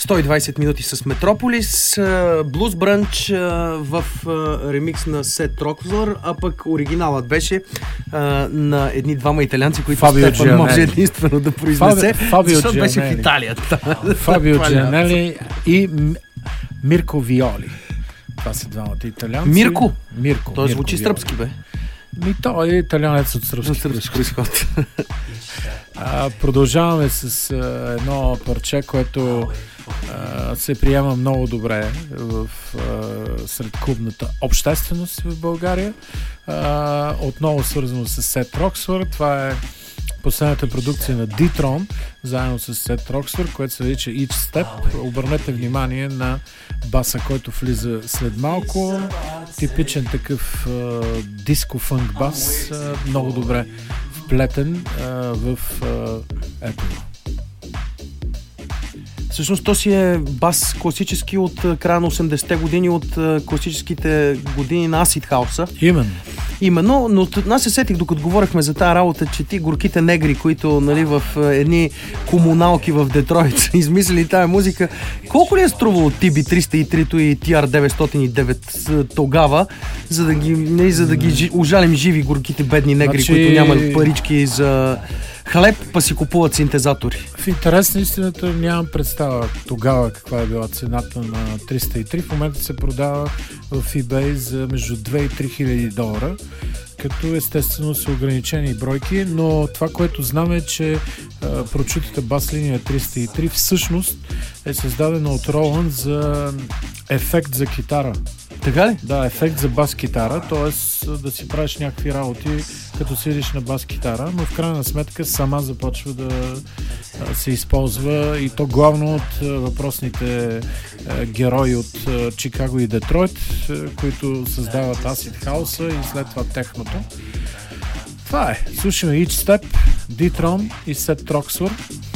120 минути с Метрополис, Блуз Бранч в ремикс на Сет Рокслор, а пък оригиналът беше на едни двама италианци, които Стефан може единствено да произнесе, защото беше в Италия. Фабио Джианели и Мирко Виоли. Това са двамата италианци. Мирко. Той звучи сръбски, бе. Той е италианец от сръбски произход. Продължаваме с едно парче, което се приема много добре сред клубната общественост в България. Отново свързано с Сет Роксфорд. Това е последната продукция на D-Tron, заедно с Сет Роксфорд, което се нарича Each Step. Обърнете внимание на баса, който влиза след малко. Типичен такъв диско-фънк бас, много добре вплетен в ето. Всъщност то си е бас класически от края на 80-те години, от класическите години на Acid House. Именно, но аз се сетих, докато говорихме за тази работа, че ти горките негри, които в едни комуналки в Детройт са измислили тая музика, колко ли е струвало TB-303 и TR-909 тогава, за да ги ужалим живи горките бедни негри, които нямат парички за хлеб, па си купуват синтезатори? В интерес на истината нямам представа тогава каква е била цената на 303. В момента се продава в eBay за между 2 и 3 хиляди долара, като естествено са ограничени бройки, но това, което знам е, че прочутата бас линия 303 всъщност е създадена от Роланд за ефект за китара. Така ли? Да, ефект за бас-китара, т.е. да си правиш някакви работи, като седиш на бас-китара, но в крайна сметка сама започва да се използва и то главно от въпросните герои от Чикаго и Детройт, които създават Acid House и след това техното. Това е. Слушаме Each Step, D-Tron и Seth Roxford.